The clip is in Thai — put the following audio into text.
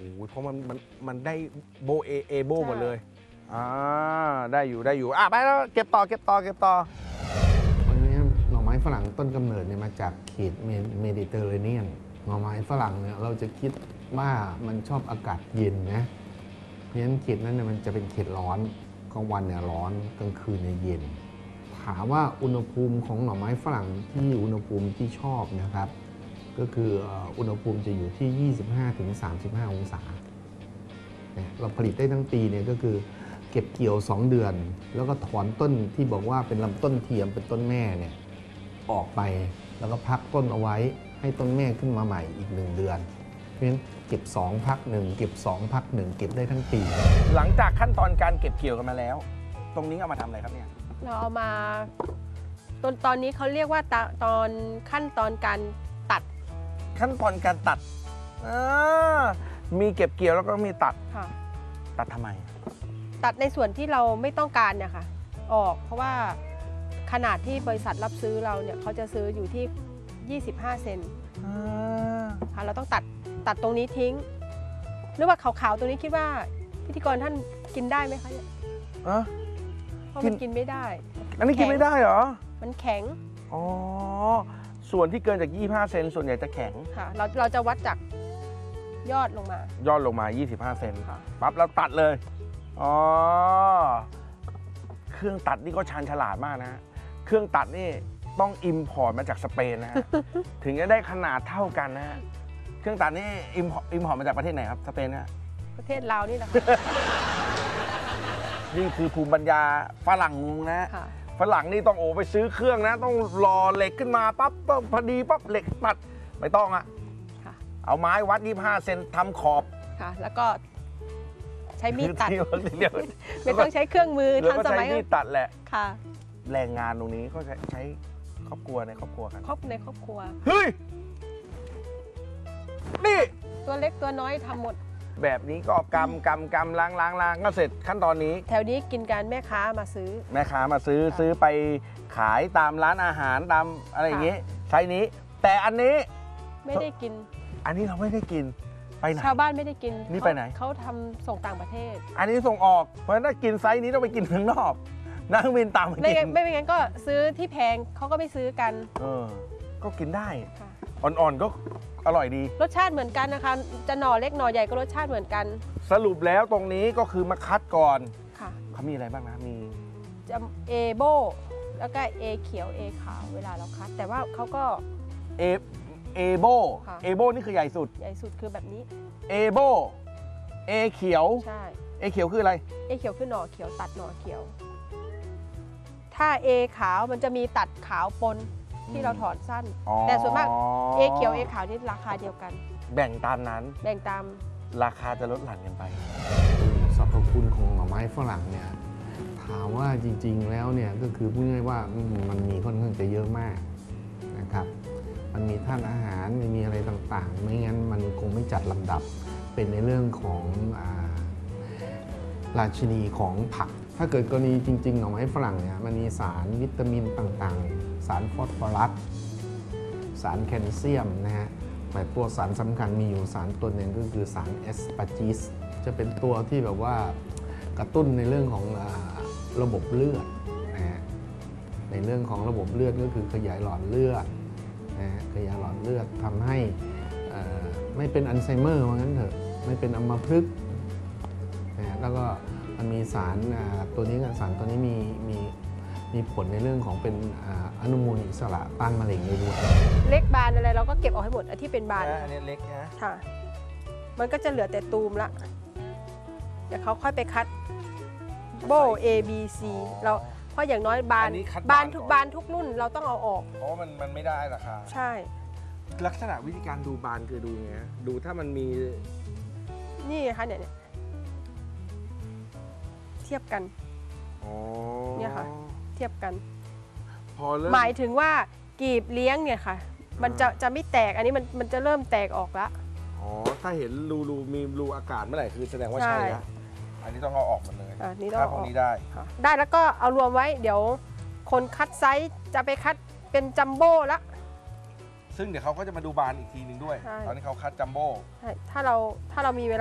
โอ้เพราะมันได้โบเอโบหมดเลยได้อยู่ไปแล้วเก็บต่ออันนี้หน่อไม้ฝรั่งต้นกำเนิดเนี่ยมาจากเขตเมดิเตอร์เรเนียนหน่อไม้ฝรั่งเนี่ยเราจะคิดว่ามันชอบอากาศเย็นนะเพราะฉะนั้นเขตนั้นเนี่ยมันจะเป็นเขตร้อนกลางวันเนี่ยร้อนกลางคืนเนี่ยเย็นถามว่าอุณหภูมิของหน่อไม้ฝรั่งที่อุณหภูมิที่ชอบนะครับก็คืออุณหภูมิจะอยู่ที่ 25-35 องศาเราผลิตได้ทั้งปีเนี่ยก็คือเก็บเกี่ยว2เดือนแล้วก็ถอนต้นที่บอกว่าเป็นลำต้นเทียมเป็นต้นแม่เนี่ยออกไปแล้วก็พักต้นเอาไว้ให้ต้นแม่ขึ้นมาใหม่อีก1เดือนเพราะฉะนั้นเก็บ2พัก1เก็บ2พัก1เก็บได้ทั้งปีหลังจากขั้นตอนการเก็บเกี่ยวกันมาแล้วตรงนี้เอามาทำอะไรครับเนี่ยเราเอามาตอนนี้เขาเรียกว่าตอนขั้นตอนการตัดขั้นตอนการตัดมีเก็บเกี่ยวแล้วก็มีตัดตัดทำไมตัดในส่วนที่เราไม่ต้องการเนี่ยค่ะออกเพราะว่าขนาดที่บริษัทรับซื้อเราเนี่ยเขาจะซื้ออยู่ที่25เซนค่ะเราต้องตัดตรงนี้ทิ้งหรือว่าขาวๆตรงนี้คิดว่าพิธีกรท่านกินได้ไหมคะเนี่ยเพราะมันกินไม่ได้อันนี้กินไม่ได้เหรอมันแข็งส่วนที่เกินจาก25เซนส่วนใหญ่จะแข็งค่ะเราจะวัดจากยอดลงมา 25เซนปั๊บแล้วตัดเลยเครื่องตัดนี่ก็ชาญฉลาดมากนะเครื่องตัดนี่ต้องอิมพอร์ตมาจากสเปนนะฮะ ถึงจะได้ขนาดเท่ากันนะเครื่องตัดนี่อิมพอร์ตมาจากประเทศไหนครับสเปนนะประเทศลาวนี่แหละนี่คือภูมิปัญญาฝรั่งนะฝรั่งนี่ต้องไปซื้อเครื่องนะต้องรอเหล็กขึ้นมาปั๊บพอดีปั๊บเหล็กตัดไม่ต้องเอาไม้วัด25เซนทำขอบแล้วก็ใช้มีดตัดไม่ต้องใช้เครื่องมือทันสมัยก็ใช้มีดตัดแหละแรงงานตรงนี้ก็ใช้ครอบครัวในครอบครัวกันในครอบครัวเฮ้ยนี่ตัวเล็กตัวน้อยทำหมดแบบนี้ก็กำล้างก็เสร็จขั้นตอนนี้แถวนี้กินการแม่ค้ามาซื้อไปขายตามร้านอาหารตามอะไรอย่างงี้ใช้นี้แต่อันนี้ไม่ได้กินอันนี้เราไม่ได้กินไปไหนชาวบ้านไม่ได้กินนี่ไปไหนเขาทำส่งต่างประเทศอันนี้ส่งออกเพราะฉะนั้นถ้ากินไซส์นี้ต้องไปกินข้างนอกนั่งบินตามไม่งั้นก็ซื้อที่แพงเขาก็ไม่ซื้อกันก็กินได้อ่อนๆก็อร่อยดีรสชาติเหมือนกันนะคะจะหน่อเล็กหน่อใหญ่ก็รสชาติเหมือนกันสรุปแล้วตรงนี้ก็คือมาคัดก่อนเขามีอะไรบ้างนะมีจะเอโบแล้วก็เอเขียวเอขาวเวลาเราคัดแต่ว่าเขาก็เอโบนี่คือใหญ่สุดคือแบบนี้เอโบเอเขียวใช่เอเขียวคืออะไรเอเขียวคือหน่อเขียวตัดหน่อเขียวถ้าเอขาวมันจะมีตัดขาวปนที่เราถอนสั้นแต่ส่วนมากเอเขียวเอขาวนี่ราคาเดียวกันแบ่งตามนั้นแบ่งตามราคาจะลดหลั่นกันไปสรรพคุณของหน่อไม้ฝรั่งเนี่ยถามว่าจริงๆแล้วเนี่ยก็คือพูดง่ายๆว่ามันมีค่อนข้างจะเยอะมากนะครับมันมีธาตุอาหารมีอะไรต่างๆไม่งั้นมันคงไม่จัดลำดับเป็นในเรื่องของราชินีของผักถ้าเกิดกรณีจริงๆหน่อไม้ฝรั่งเนี่ยมันมีสารวิตามินต่างๆสารฟอสฟอรัสสารแคลเซียมนะฮะแต่ตัวสารสำคัญมีอยู่สารตัวหนึ่งก็คือสารแอสปาร์จิสจะเป็นตัวที่แบบว่ากระตุ้นในเรื่องของระบบเลือดนะฮะในเรื่องของระบบเลือดก็คือขยายหลอดเลือดนะฮะขยายหลอดเลือดทำให้ไม่เป็นอัลไซเมอร์ว่างั้นเถอะไม่เป็นอัมพฤกษ์นะแล้วก็มันมีสารตัวนี้สารตัวนี้มีผลในเรื่องของเป็นอนุมูลอิสระต้านมะเร็งได้ด้วยเล็กบานอะไรเราก็เก็บออกให้หมดที่เป็นบานอันนี้เล็กนะค่ะมันก็จะเหลือแต่ตูมละเดี๋ยวเขาค่อยไปคัดโบ A B C เราเพราะอย่างน้อยบานทุกรุ่นเราต้องเอาออกเพราะมันไม่ได้ราคาใช่ลักษณะวิธีการดูบานคือดูไงดูถ้ามันมีนี่ค่ะเนี่ยเทียบกันเนี่ยค่ะเทียบกันหมายถึงว่ากีบเลี้ยงเนี่ยค่ะมันจะไม่แตกอันนี้มันจะเริ่มแตกออกแล้วถ้าเห็นรูมีรูอากาศเมื่อไหร่คือแสดงว่าใช่แล้วอันนี้ต้องเอาออกมาเลยถ้าพวกนี้ได้แล้วก็เอารวมไว้เดี๋ยวคนคัดไซส์จะไปคัดเป็นจัมโบ้ละซึ่งเดี๋ยวเขาก็จะมาดูบานอีกทีนึงด้วยตอนนี้เขาคัดจัมโบ้ถ้าเรามีเวลา